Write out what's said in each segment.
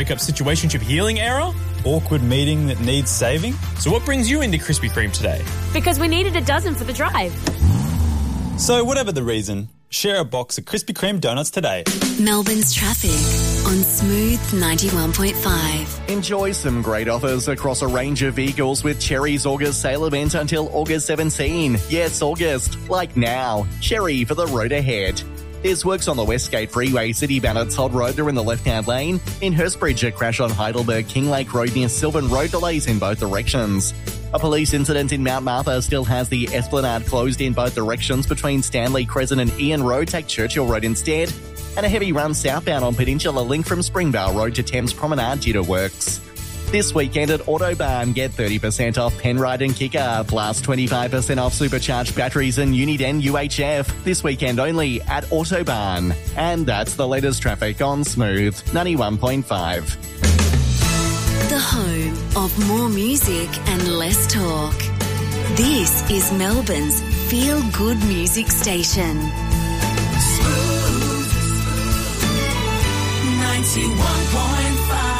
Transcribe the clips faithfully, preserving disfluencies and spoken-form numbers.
Pick up situationship healing error? Awkward meeting that needs saving? So what brings you into Krispy Kreme today? Because we needed a dozen for the drive. So whatever the reason, share a box of Krispy Kreme donuts today. Melbourne's traffic on Smooth ninety-one point five. Enjoy some great offers across a range of vehicles with Chery's August sale event until August seventeenth. Yes, August. Like now. Chery for the road ahead. There's works on the Westgate Freeway, city-bound at Todd Road are in the left-hand lane. In Hurstbridge, a crash on Heidelberg King Lake Road near Sylvan Road, delays in both directions. A police incident in Mount Martha still has the Esplanade closed in both directions between Stanley Crescent and Ian Road. Take Churchill Road instead. And a heavy run southbound on Peninsula Link from Springvale Road to Thames Promenade due to works. This weekend at Autobahn, get thirty percent off Penrite and Kicker, plus twenty-five percent off supercharged batteries and Uniden U H F. This weekend only at Autobahn. And that's the latest traffic on Smooth ninety-one point five. The home of more music and less talk. This is Melbourne's feel-good music station. Smooth ninety-one point five.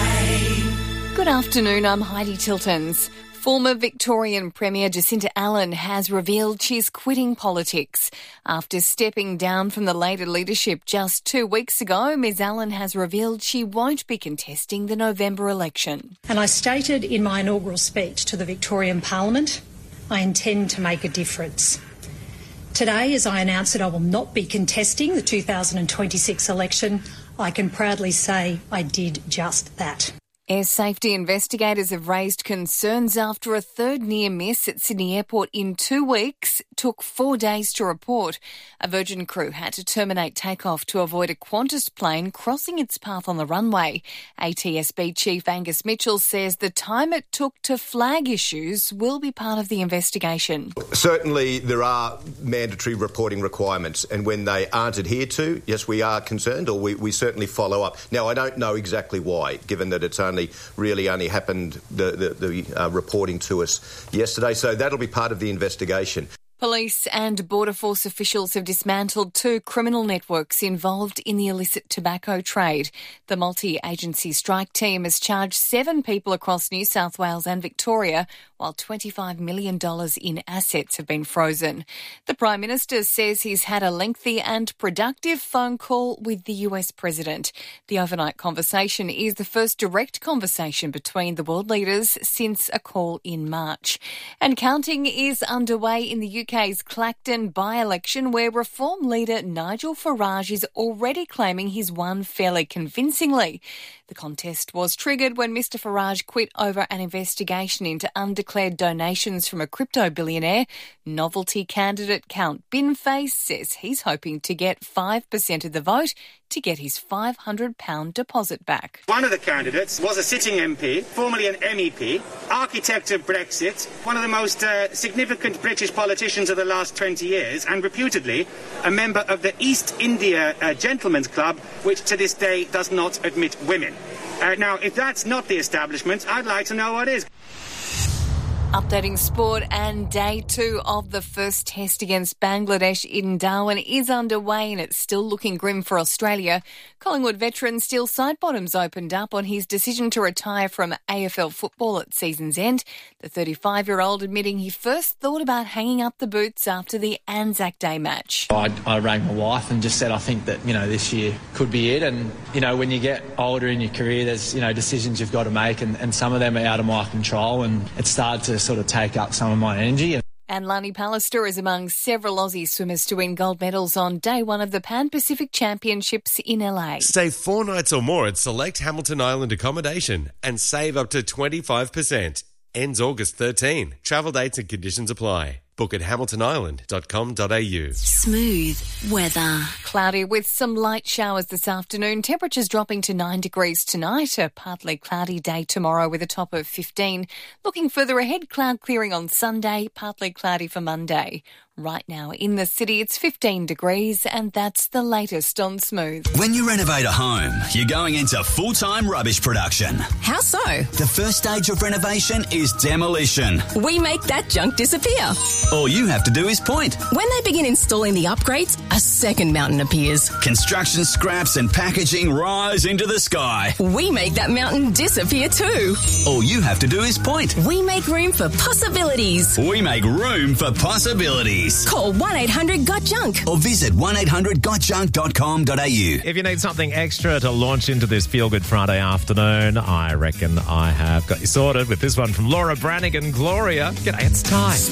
Good afternoon, I'm Heidi Tiltons. Former Victorian Premier Jacinta Allen has revealed she's quitting politics. After stepping down from the Labor leadership just two weeks ago, Ms Allen has revealed she won't be contesting the November election. And I stated in my inaugural speech to the Victorian Parliament, I intend to make a difference. Today, as I announce that I will not be contesting the two thousand twenty-six election, I can proudly say I did just that. Air safety investigators have raised concerns after a third near miss at Sydney Airport in two weeks took four days to report. A Virgin crew had to terminate takeoff to avoid a Qantas plane crossing its path on the runway. A T S B Chief Angus Mitchell says the time it took to flag issues will be part of the investigation. Certainly there are mandatory reporting requirements, and when they aren't adhered to, yes, we are concerned, or we, we certainly follow up. Now, I don't know exactly why, given that it's only really only happened, the, the, the uh, reporting to us yesterday. So that'll be part of the investigation. Police and Border Force officials have dismantled two criminal networks involved in the illicit tobacco trade. The multi-agency strike team has charged seven people across New South Wales and Victoria, while twenty-five million dollars in assets have been frozen. The Prime Minister says he's had a lengthy and productive phone call with the U S President. The overnight conversation is the first direct conversation between the world leaders since a call in March. And counting is underway in the U K's Clacton by-election, where Reform leader Nigel Farage is already claiming he's won fairly convincingly. The contest was triggered when Mr Farage quit over an investigation into undeclared donations from a crypto billionaire. Novelty candidate Count Binface says he's hoping to get five percent of the vote to get his five hundred pounds deposit back. One of the candidates was a sitting M P, formerly an M E P, architect of Brexit, one of the most uh, significant British politicians of the last twenty years, and reputedly a member of the East India uh, Gentlemen's Club, which to this day does not admit women. Uh, now, if that's not the establishment, I'd like to know what is. Updating sport, and day two of the first test against Bangladesh in Darwin is underway, and it's still looking grim for Australia. Collingwood veteran Steele Sidebottoms opened up on his decision to retire from A F L football at season's end. The thirty-five-year-old admitting he first thought about hanging up the boots after the Anzac Day match. I, I rang my wife and just said I think that, you know, this year could be it. And, you know, when you get older in your career, there's, you know, decisions you've got to make, and, and some of them are out of my control, and it started to sort of take up some of my energy. And Lani Pallister is among several Aussie swimmers to win gold medals on day one of the Pan-Pacific Championships in L A. Stay four nights or more at select Hamilton Island accommodation and save up to twenty-five percent. Ends August thirteenth. Travel dates and conditions apply. Book at hamilton island dot com dot a u. Smooth weather. Cloudy with some light showers this afternoon. Temperatures dropping to nine degrees tonight. A partly cloudy day tomorrow with a top of fifteen. Looking further ahead, cloud clearing on Sunday, partly cloudy for Monday. Right now in the city, it's fifteen degrees, and that's the latest on Smooth. When you renovate a home, you're going into full-time rubbish production. How so? The first stage of renovation is demolition. We make that junk disappear. All you have to do is point. When they begin installing the upgrades, a second mountain appears. Construction scraps and packaging rise into the sky. We make that mountain disappear too. All you have to do is point. We make room for possibilities. We make room for possibilities. Call one eight hundred got junk or visit one eight hundred got junk dot com dot a u. If you need something extra to launch into this Feel Good Friday afternoon, I reckon I have got you sorted with this one from Laura Branigan. Gloria, g'day, it's time.